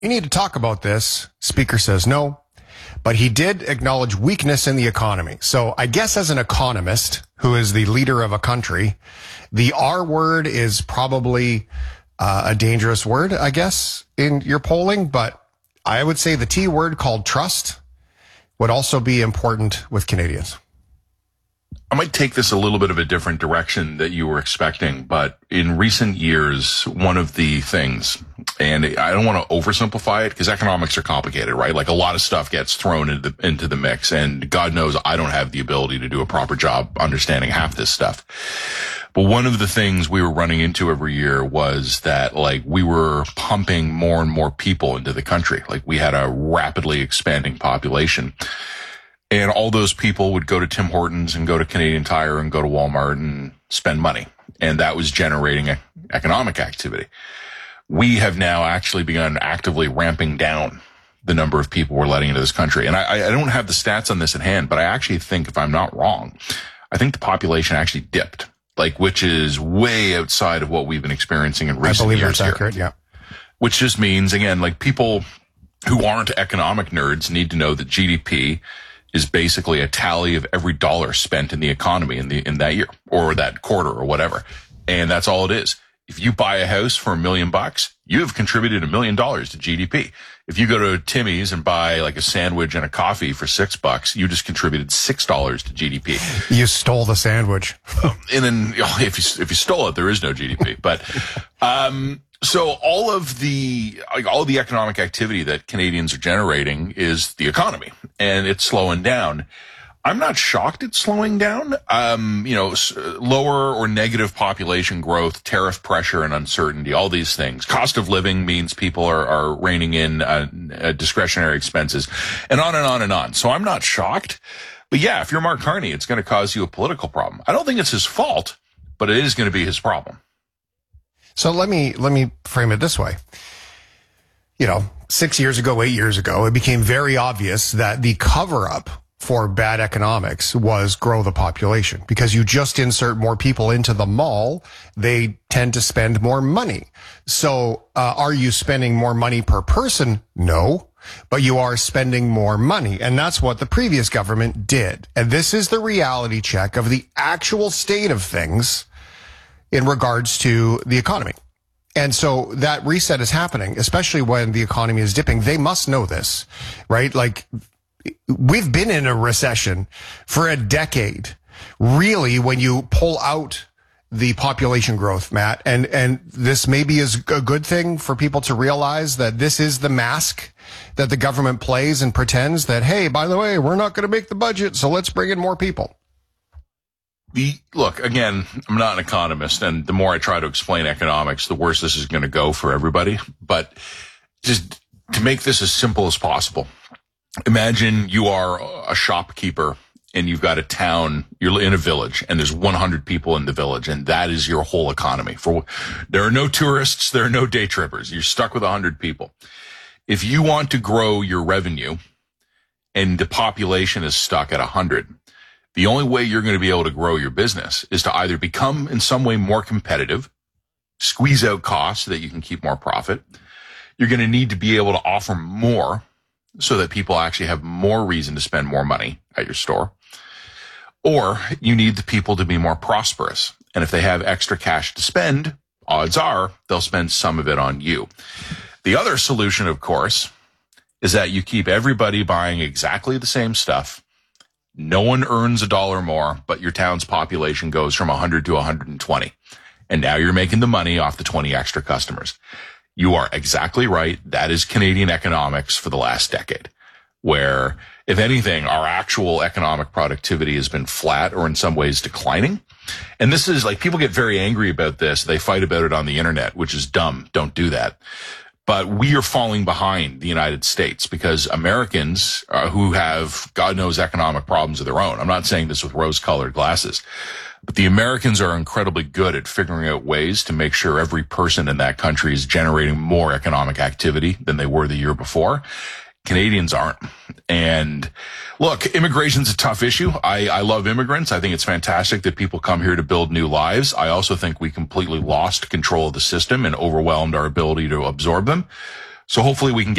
You need to talk about this. Speaker says no, but he did acknowledge weakness in the economy. So I guess as an economist who is the leader of a country, the R word is probably a dangerous word, I guess, in your polling. But I would say the T word called trust would also be important with Canadians. I might take this a little bit of a different direction that you were expecting, but in recent years, one of the things, and I don't want to oversimplify it because economics are complicated, right? Like a lot of stuff gets thrown into the mix, and God knows I don't have the ability to do a proper job understanding half this stuff. But one of the things we were running into every year was that, like, we were pumping more and more people into the country. Like, we had a rapidly expanding population. And all those people would go to Tim Hortons and go to Canadian Tire and go to Walmart and spend money. And that was generating economic activity. We have now actually begun actively ramping down the number of people we're letting into this country. And I don't have the stats on this at hand, but I actually think, if I'm not wrong, I think the population actually dipped, like, which is way outside of what we've been experiencing in recent years. I believe that's accurate, yeah. Which just means, again, like, people who aren't economic nerds need to know that GDP is basically a tally of every dollar spent in the economy in that year or that quarter or whatever. And that's all it is. If you buy a house for $1 million, you have contributed $1 million to GDP. If you go to Timmy's and buy like a sandwich and a coffee for $6, you just contributed $6 to GDP. You stole the sandwich. And then if you stole it, there is no GDP. But, so all of the economic activity that Canadians are generating is the economy, and it's slowing down. I'm not shocked it's slowing down. Lower or negative population growth, tariff pressure and uncertainty, all these things. Cost of living means people are reining in discretionary expenses, and on and on and on. So I'm not shocked. But yeah, if you're Mark Carney, it's going to cause you a political problem. I don't think it's his fault, but it is going to be his problem. So let me frame it this way. 6 years ago, 8 years ago, it became very obvious that the cover-up for bad economics was grow the population, because you just insert more people into the mall, they tend to spend more money. So are you spending more money per person? No, but you are spending more money. And that's what the previous government did. And this is the reality check of the actual state of things in regards to the economy. And so that reset is happening, especially when the economy is dipping. They must know this, right? Like, we've been in a recession for a decade, really, when you pull out the population growth, Matt. And this maybe is a good thing for people to realize that this is the mask that the government plays and pretends that, hey, by the way, we're not going to make the budget, so let's bring in more people. Look, again, I'm not an economist, and the more I try to explain economics, the worse this is going to go for everybody. But just to make this as simple as possible, imagine you are a shopkeeper and you've got a town, you're in a village, and there's 100 people in the village, and that is your whole economy. There are no tourists, there are no day trippers. You're stuck with 100 people. If you want to grow your revenue and the population is stuck at 100, the only way you're going to be able to grow your business is to either become in some way more competitive, squeeze out costs so that you can keep more profit. You're going to need to be able to offer more so that people actually have more reason to spend more money at your store. Or you need the people to be more prosperous. And if they have extra cash to spend, odds are they'll spend some of it on you. The other solution, of course, is that you keep everybody buying exactly the same stuff. No one earns $1 more, but your town's population goes from 100 to 120. And now you're making the money off the 20 extra customers. You are exactly right. That is Canadian economics for the last decade, where, if anything, our actual economic productivity has been flat or in some ways declining. And this is like, people get very angry about this. They fight about it on the internet, which is dumb. Don't do that. But we are falling behind the United States because Americans who have, God knows, economic problems of their own. I'm not saying this with rose-colored glasses, but the Americans are incredibly good at figuring out ways to make sure every person in that country is generating more economic activity than they were the year before. Canadians aren't. And look, immigration's a tough issue. I love immigrants. I think it's fantastic that people come here to build new lives. I also think we completely lost control of the system and overwhelmed our ability to absorb them. So hopefully we can